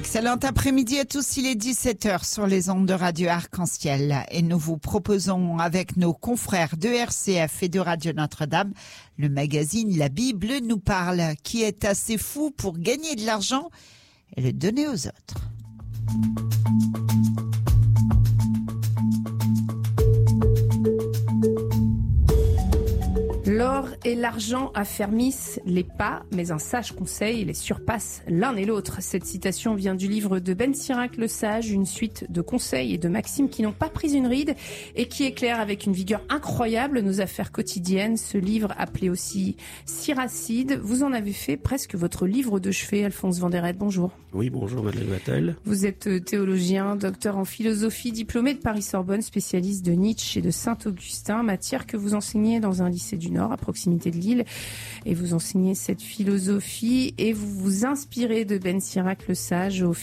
Excellent après-midi à tous, il est 17h sur les ondes de Radio Arc-en-Ciel et nous vous proposons avec nos confrères de RCF et de Radio Notre-Dame le magazine La Bible nous parle, qui est assez fou pour gagner de l'argent et le donner aux autres. L'or et l'argent affermissent les pas, mais un sage conseil les surpasse l'un et l'autre. Cette citation vient du livre de Ben Sirac le Sage, une suite de conseils et de maximes qui n'ont pas pris une ride et qui éclairent avec une vigueur incroyable nos affaires quotidiennes. Ce livre, appelé aussi Siracide, vous en avez fait presque votre livre de chevet. Alphonse Vanderet, bonjour. Oui, bonjour Madeleine Wattel. Vous êtes théologien, docteur en philosophie, diplômé de Paris-Sorbonne, spécialiste de Nietzsche et de Saint-Augustin, matière que vous enseignez dans un lycée du Nord, à proximité de Lille, et vous enseignez cette philosophie et vous vous inspirez de Ben Sirac le Sage au